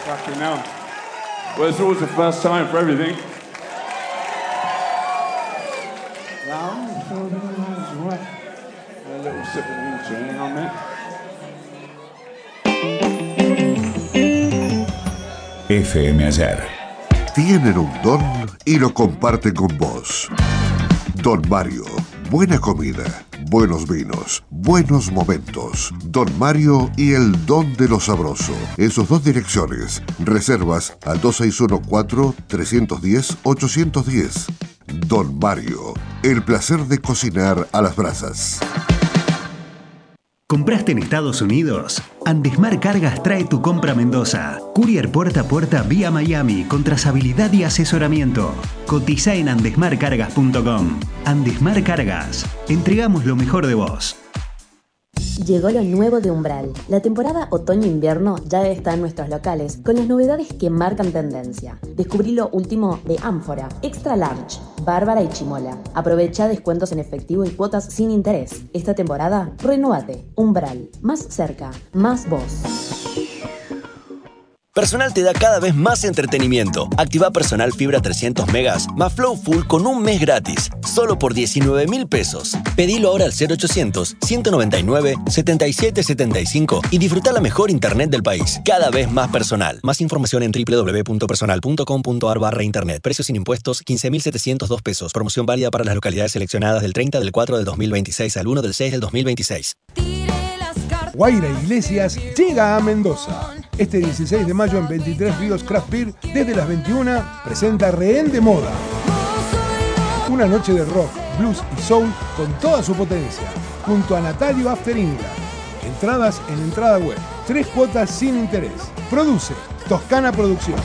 Fucking hell. Well, it's always the first time for everything. A little sip of water, hang on, mate. FM Ayer. Tienen un don y lo comparten con vos. Don Mario, buena comida, buenos vinos, buenos momentos. Don Mario y el don de lo sabroso. En sus dos direcciones. Reservas al 2614-310-810. Don Mario, el placer de cocinar a las brasas. ¿Compraste en Estados Unidos? Andesmar Cargas trae tu compra a Mendoza. Courier puerta a puerta vía Miami con trazabilidad y asesoramiento. Cotiza en andesmarcargas.com. Andesmar Cargas. Entregamos lo mejor de vos. Llegó lo nuevo de Umbral. La temporada otoño-invierno ya está en nuestros locales con las novedades que marcan tendencia. Descubrí lo último de Ánfora, Extra Large, Bárbara y Chimola. Aprovecha descuentos en efectivo y cuotas sin interés. Esta temporada, renuévate. Umbral. Más cerca, más vos. Personal te da cada vez más entretenimiento. Activa Personal Fibra 300 megas más Flow Full con un mes gratis. Solo por 19.000 pesos. Pedilo ahora al 0800-199-7775 y disfruta la mejor internet del país. Cada vez más personal. Más información en www.personal.com.ar/internet. Precios sin impuestos, 15.702 pesos. Promoción válida para las localidades seleccionadas del 30 del 4 del 2026 al 1 del 6 del 2026. Guaira Iglesias llega a Mendoza. Este 16 de mayo en 23 Ríos Craft Beer, desde las 21, presenta Rehén de Moda. Una noche de rock, blues y soul con toda su potencia, junto a Natalio After England. Entradas en entrada web. 3 cuotas sin interés. Produce Toscana Producción.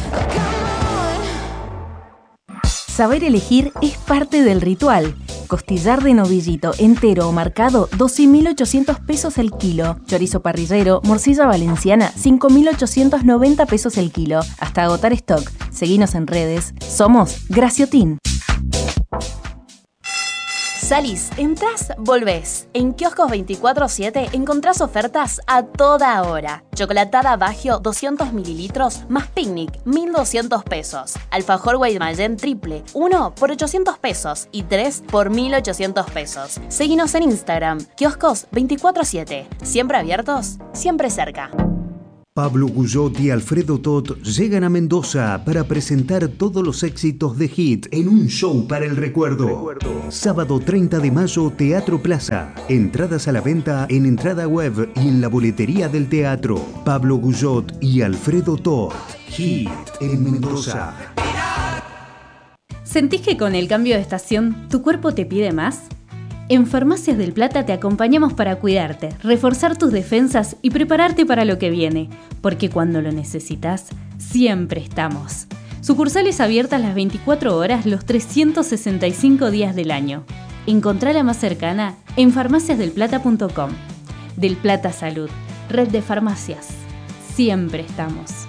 Saber elegir es parte del ritual. Costillar de novillito entero o marcado, 12.800 pesos el kilo. Chorizo parrillero, morcilla valenciana, 5.890 pesos el kilo. Hasta agotar stock. Seguinos en redes. Somos Graciotín. Salís, entras, volvés. En Kioscos 24/7 encontrás ofertas a toda hora. Chocolatada Baggio 200 mililitros más Picnic, 1.200 pesos. Alfajor Guaymallén triple, 1 por 800 pesos y 3 por 1.800 pesos. Seguinos en Instagram, Kioscos 24/7. Siempre abiertos, siempre cerca. Pablo Guyot y Alfredo Tot llegan a Mendoza para presentar todos los éxitos de Hit en un show para el recuerdo. Sábado 30 de mayo, Teatro Plaza. Entradas a la venta en entrada web y en la boletería del teatro. Pablo Guyot y Alfredo Tot. Hit en Mendoza. ¿Sentís que con el cambio de estación tu cuerpo te pide más? En Farmacias del Plata te acompañamos para cuidarte, reforzar tus defensas y prepararte para lo que viene, porque cuando lo necesitas, siempre estamos. Sucursales abiertas las 24 horas, los 365 días del año. Encontrá la más cercana en farmaciasdelplata.com. Del Plata Salud, red de farmacias. Siempre estamos.